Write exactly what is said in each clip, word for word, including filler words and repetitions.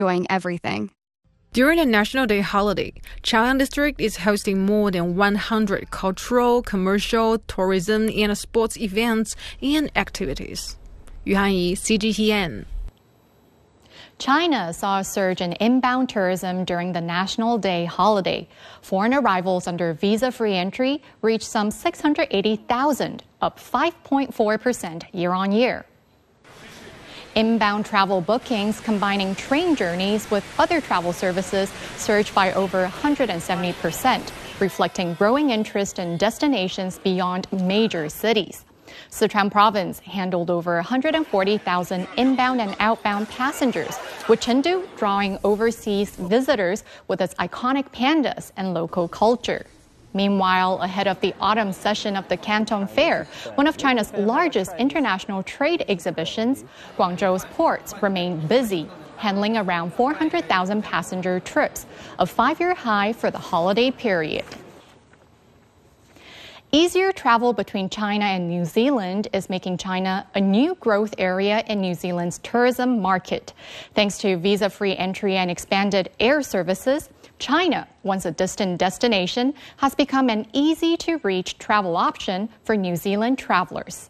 enjoying everything. During the National Day holiday, Chaoyang District is hosting more than one hundred cultural, commercial, tourism, and sports events and activities. Yu Hanyi, C G T N. China saw a surge in inbound tourism during the National Day holiday. Foreign arrivals under visa-free entry reached some six hundred eighty thousand, up five point four percent year-on-year. Inbound travel bookings combining train journeys with other travel services surged by over one hundred seventy percent, reflecting growing interest in destinations beyond major cities. Sichuan province handled over one hundred forty thousand inbound and outbound passengers, with Chengdu drawing overseas visitors with its iconic pandas and local culture. Meanwhile, ahead of the autumn session of the Canton Fair, one of China's largest international trade exhibitions, Guangzhou's ports remain busy, handling around four hundred thousand passenger trips, a five-year high for the holiday period. Easier travel between China and New Zealand is making China a new growth area in New Zealand's tourism market. Thanks to visa-free entry and expanded air services, China, once a distant destination, has become an easy-to-reach travel option for New Zealand travelers.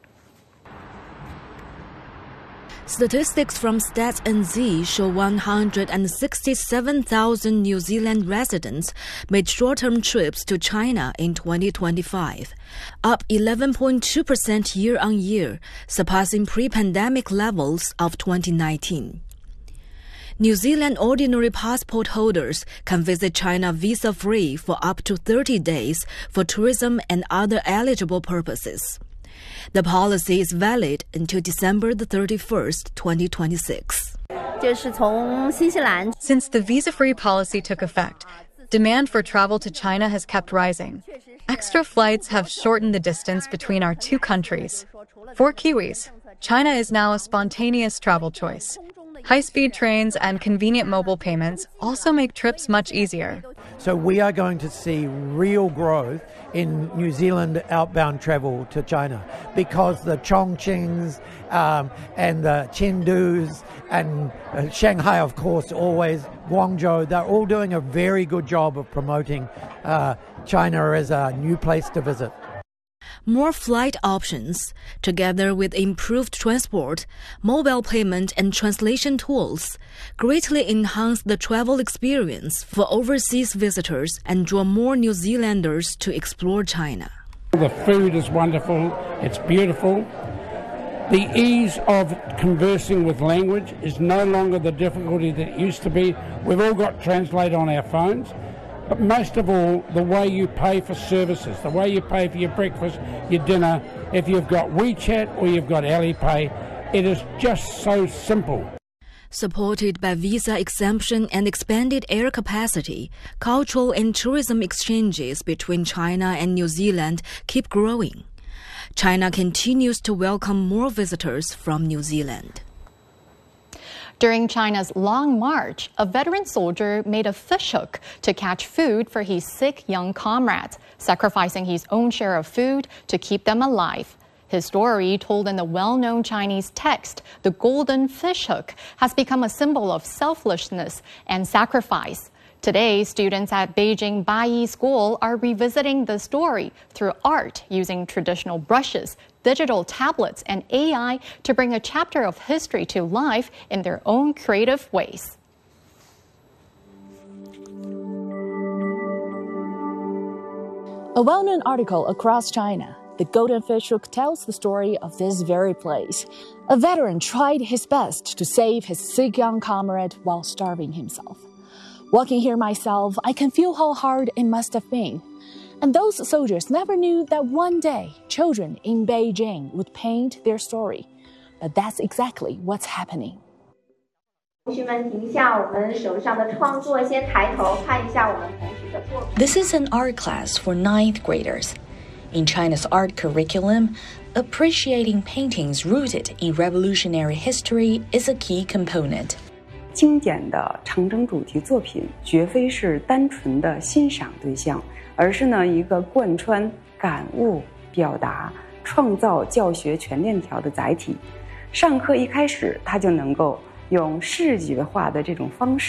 Statistics from Stats N Z show one hundred sixty-seven thousand New Zealand residents made short-term trips to China in twenty twenty-five, up eleven point two percent year-on-year, surpassing pre-pandemic levels of twenty nineteen. New Zealand ordinary passport holders can visit China visa-free for up to thirty days for tourism and other eligible purposes. The policy is valid until December the thirty-first, twenty twenty-six. Since the visa-free policy took effect, demand for travel to China has kept rising. Extra flights have shortened the distance between our two countries. For Kiwis, China is now a spontaneous travel choice. High-speed trains and convenient mobile payments also make trips much easier. So we are going to see real growth in New Zealand outbound travel to China because the Chongqings um, and the Chengdus and uh, Shanghai, of course, always, Guangzhou, they're all doing a very good job of promoting uh, China as a new place to visit. More flight options, together with improved transport, mobile payment and translation tools, greatly enhance the travel experience for overseas visitors and draw more New Zealanders to explore China. The food is wonderful, it's beautiful. The ease of conversing with language is no longer the difficulty that it used to be. We've all got Translate on our phones. But most of all, the way you pay for services, the way you pay for your breakfast, your dinner, if you've got WeChat or you've got Alipay, it is just so simple. Supported by visa exemption and expanded air capacity, cultural and tourism exchanges between China and New Zealand keep growing. China continues to welcome more visitors from New Zealand. During China's Long March, a veteran soldier made a fishhook to catch food for his sick young comrades, sacrificing his own share of food to keep them alive. His story, told in the well-known Chinese text, The Golden Fishhook, has become a symbol of selflessness and sacrifice. Today, students at Beijing Baiyi School are revisiting the story through art using traditional brushes, digital tablets, and A I to bring a chapter of history to life in their own creative ways. A well-known article across China, The Golden Fishhook tells the story of this very place. A veteran tried his best to save his sick young comrade while starving himself. Walking here myself, I can feel how hard it must have been. And those soldiers never knew that one day children in Beijing would paint their story. But that's exactly what's happening. This is an art class for ninth graders. In China's art curriculum, appreciating paintings rooted in revolutionary history is a key component. 经典的长征主题作品绝非是单纯的欣赏对象，而是呢一个贯穿感悟、表达、创造教学全链条的载体。上课一开始，他就能够用视觉化的这种方式。